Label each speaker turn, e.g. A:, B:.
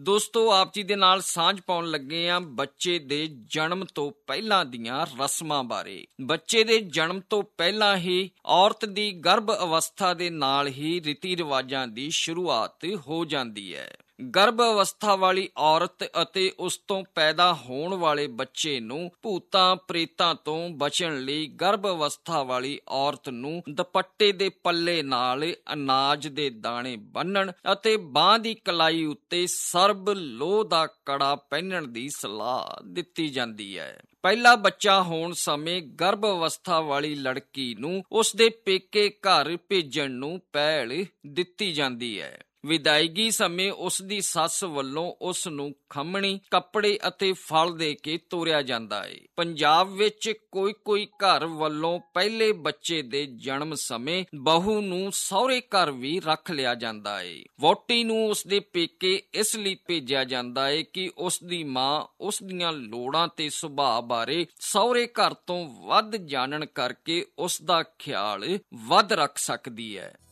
A: ਦੋਸਤੋ, ਆਪ ਜੀ ਦੇ ਨਾਲ ਸਾਂਝ ਪਾਉਣ ਲੱਗੇ ਹਾਂ ਬੱਚੇ ਦੇ ਜਨਮ ਤੋਂ ਪਹਿਲਾਂ ਦੀਆਂ ਰਸਮਾਂ ਬਾਰੇ। ਬੱਚੇ ਦੇ ਜਨਮ ਤੋਂ ਪਹਿਲਾਂ ਹੀ ਔਰਤ ਦੀ ਗਰਭ ਅਵਸਥਾ ਦੇ ਨਾਲ ਹੀ ਰੀਤੀ ਰਿਵਾਜਾਂ ਦੀ ਸ਼ੁਰੂਆਤ ਹੋ ਜਾਂਦੀ ਹੈ। ਗਰਭ ਅਵਸਥਾ ਵਾਲੀ ਔਰਤ ਅਤੇ ਉਸ ਤੋਂ ਪੈਦਾ ਹੋਣ ਵਾਲੇ ਬੱਚੇ ਨੂੰ ਭੂਤਾਂ ਪ੍ਰੇਤਾਂ ਤੋਂ ਬਚਣ ਲਈ ਗਰਭ ਅਵਸਥਾ ਵਾਲੀ ਔਰਤ ਨੂੰ ਦੁਪੱਟੇ ਦੇ ਪੱਲੇ ਨਾਲ ਅਨਾਜ ਦੇ ਦਾਣੇ ਬੰਨ੍ਹਣ ਅਤੇ ਬਾਂਹ ਦੀ ਕਲਾਈ ਉੱਤੇ ਸਰਬ ਲੋਹ ਦਾ ਕੜਾ ਪਹਿਨਣ ਦੀ ਸਲਾਹ ਦਿੱਤੀ ਜਾਂਦੀ ਹੈ। ਪਹਿਲਾ ਬੱਚਾ ਹੋਣ ਸਮੇਂ ਗਰਭ ਅਵਸਥਾ ਵਾਲੀ ਲੜਕੀ ਨੂੰ ਉਸ ਦੇ ਪੇਕੇ ਘਰ ਭੇਜਣ ਨੂੰ ਪਹਿਲ ਦਿੱਤੀ ਜਾਂਦੀ ਹੈ। ਵਿਦਾਇਗੀ ਸਮੇਂ ਉਸ ਦੀ ਸੱਸ ਵੱਲੋਂ ਉਸ ਨੂੰ ਖੰਮਣੀ, ਕੱਪੜੇ ਅਤੇ ਫਲ ਦੇ ਕੇ ਤੋਰਿਆ ਜਾਂਦਾ ਹੈ। ਪੰਜਾਬ ਵਿੱਚ ਕੋਈ ਘਰ ਵੱਲੋਂ ਪਹਿਲੇ ਬੱਚੇ ਦੇ ਜਨਮ ਸਮੇਂ ਬਹੂ ਨੂੰ ਸਹੁਰੇ ਘਰ ਵੀ ਰੱਖ ਲਿਆ ਜਾਂਦਾ ਹੈ। ਵਹੁਟੀ ਨੂੰ ਉਸ ਦੇ ਪੇਕੇ ਇਸ ਲਈ ਭੇਜਿਆ ਜਾਂਦਾ ਹੈ ਕਿ ਉਸ ਦੀ ਮਾਂ ਉਸ ਦੀਆਂ ਲੋੜਾਂ ਤੇ ਸੁਭਾਅ ਬਾਰੇ ਸਹੁਰੇ ਘਰ ਤੋਂ ਵੱਧ ਜਾਣਨ ਕਰਕੇ ਉਸ ਦਾ ਖਿਆਲ ਵੱਧ ਰੱਖ ਸਕਦੀ ਹੈ।